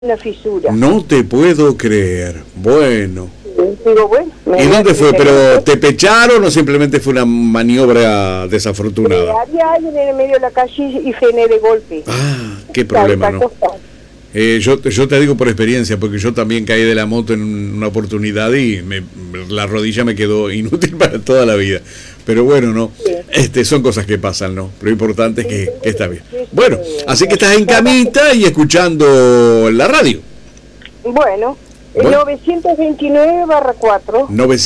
una fisura. No te puedo creer. Bueno. Digo, bueno. ¿Y dónde fue? ¿Pero te pecharon o simplemente fue una maniobra desafortunada? Había alguien en el medio de la calle y frené de golpe. Ah, qué problema, ¿no? Yo te digo por experiencia, porque yo también caí de la moto en una oportunidad y la rodilla me quedó inútil para toda la vida. Pero bueno, no, son cosas que pasan, ¿no? Lo importante es que está bien. Bueno, así que estás en camita y escuchando la radio. Bueno, 929/4.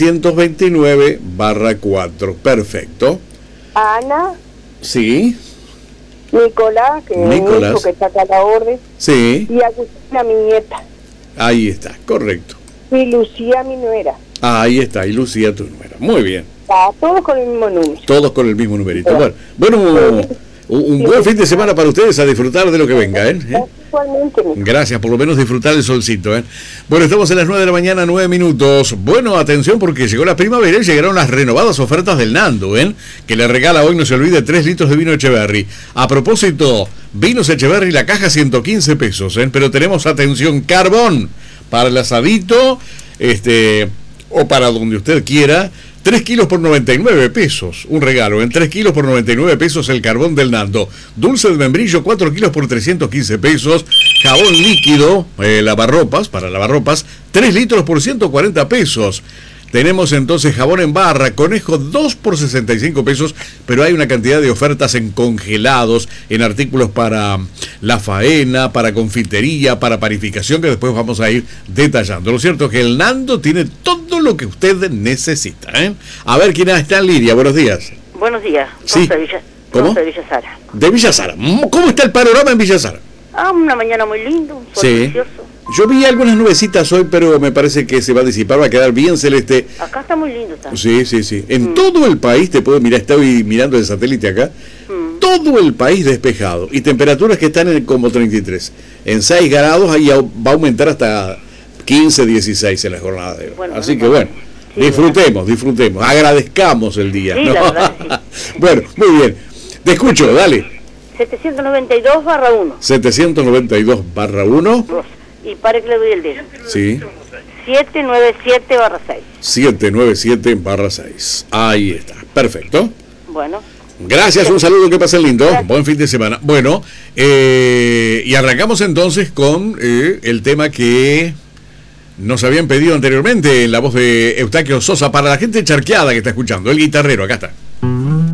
929/4, perfecto. Ana. Sí. Nicolás, que es mi hijo que está acá a la orden. Sí. Y Agustina, mi nieta. Ahí está, correcto. Y Lucía, mi nuera. Ahí está, y Lucía, tu nuera. Muy bien. Todos con el mismo número. Todos con el mismo numerito. Bueno, un buen fin de semana para ustedes, a disfrutar de lo que venga, ¿eh? Igualmente. Gracias, por lo menos disfrutar del solcito, ¿eh? Bueno, estamos en las 9 de la mañana, 9 minutos. Bueno, atención porque llegó la primavera y llegaron las renovadas ofertas del Nando, ¿eh? Que le regala hoy, no se olvide, 3 litros de vino Echeverry. A propósito, vinos Echeverry, la caja 115 pesos, ¿eh? Pero tenemos, atención, carbón para el asadito, o para donde usted quiera. 3 kilos por 99 pesos, un regalo, en 3 kilos por 99 pesos el carbón del Nando. Dulce de membrillo, 4 kilos por 315 pesos. Jabón líquido, lavarropas, para lavarropas, 3 litros por 140 pesos. Tenemos entonces jabón en barra, Conejo 2 por 65 pesos, pero hay una cantidad de ofertas en congelados, en artículos para la faena, para confitería, para panificación, que después vamos a ir detallando. Lo cierto es que el Nando tiene todo lo que usted necesita, ¿eh? A ver quién está en línea. Buenos días. Buenos días. Sí. ¿Cómo? De Villa Sara. De Villa Sara. ¿Cómo está el panorama en Villa Sara? Una mañana muy linda, un sol precioso. Yo vi algunas nubecitas hoy, pero me parece que se va a disipar, va a quedar bien celeste. Acá está muy lindo. Sí. En todo el país, te puedo mirar, estoy mirando el satélite acá, todo el país despejado. Y temperaturas que están en como 33. En 6 grados, ahí va a aumentar hasta 15, 16 en la jornada de hoy. Así que bueno, sí, disfrutemos, agradezcamos el día. Sí, ¿no? La verdad, sí. Bueno, muy bien. Te escucho, dale. 792/1. 792/1. Y para que le doy el dedo. Sí. 797/6. 797/6. Ahí está. Perfecto. Bueno. Gracias, un saludo, que pasen lindo. Gracias. Buen fin de semana. Bueno, y arrancamos entonces con el tema que nos habían pedido anteriormente en la voz de Eustaquio Sosa para la gente charqueada que está escuchando. El guitarrero, acá está.